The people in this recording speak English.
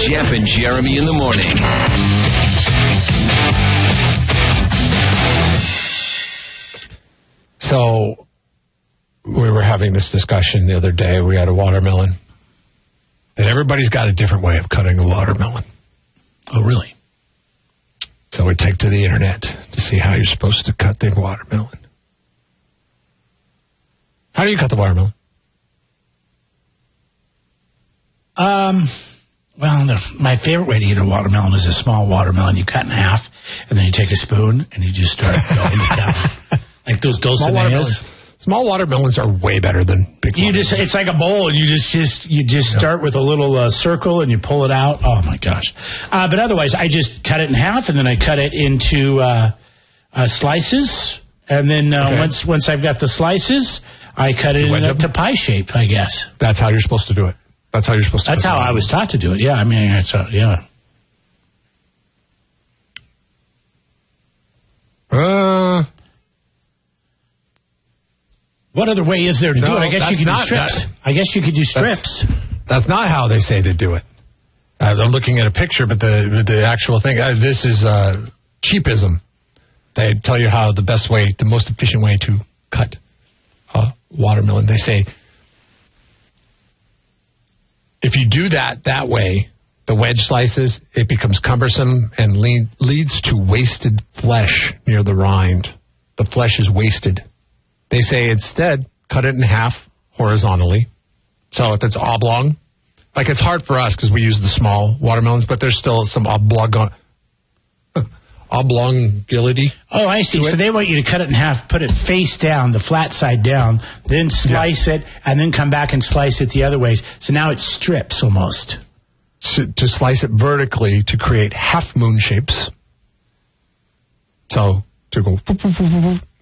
Jeff and Jeremy in the morning. So, we were having this discussion the other day. We had a watermelon. And everybody's got a different way of cutting a watermelon. Oh, really? So we take to the internet to see how you're supposed to cut the watermelon. How do you cut the watermelon? Well, my favorite way to eat a watermelon is a small watermelon. You cut in half, and then you take a spoon, and you just start going it down. Like those dulcineas. Small watermelons are way better than big watermelons. It's like a bowl, and you just start with a little circle, and you pull it out. Oh, my gosh. But otherwise, I just cut it in half, and then I cut it into slices. And then once I've got the slices, I cut it into pie shape, I guess. That's how you're supposed to do it. That's how you're supposed to do it. That's how I was taught to do it, yeah. I mean, yeah. What other way is there to do it? I guess you could do strips. I guess you could do strips. That's not how they say to do it. I'm looking at a picture, but the actual thing, this is cheapism. They tell you how the most efficient way to cut watermelon. They say, if you do that way, the wedge slices, it becomes cumbersome and leads to wasted flesh near the rind. The flesh is wasted. They say instead, cut it in half horizontally. So if it's oblong, like it's hard for us because we use the small watermelons, but there's still some oblongility. Oh, I see. So they want you to cut it in half, put it face down, the flat side down, then slice it, and then come back and slice it the other ways. So now it strips almost. To slice it vertically to create half moon shapes. So to go